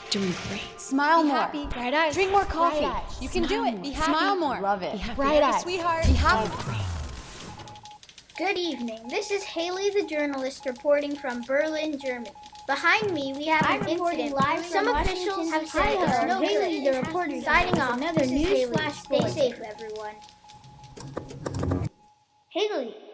Doing great. Smile Be more. happy. Bright eyes. Drink more coffee. Bright eyes. You can do it. Be happy. Smile more. Love it. Be happy. Bright eyes. Sweetheart. Be happy. Good evening. This is Haley the journalist reporting from Berlin, Germany. Behind me, we have an incident. Some officials have said it's no Haley good. the reporter. Signing off. Another This is news Haley. flash Stay bulletin. safe, everyone. Haley,